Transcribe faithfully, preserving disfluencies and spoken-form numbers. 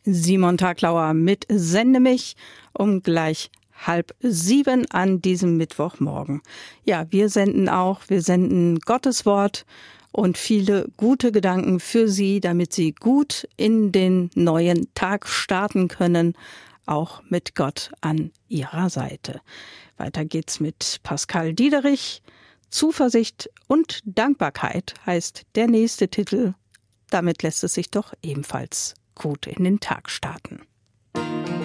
Simon Taglauer mit Sende mich um gleich halb sieben an diesem Mittwochmorgen. Ja, wir senden auch, wir senden Gottes Wort und viele gute Gedanken für Sie, damit Sie gut in den neuen Tag starten können, auch mit Gott an Ihrer Seite. Weiter geht's mit Pascal Diederich. Zuversicht und Dankbarkeit heißt der nächste Titel. Damit lässt es sich doch ebenfalls gut in den Tag starten.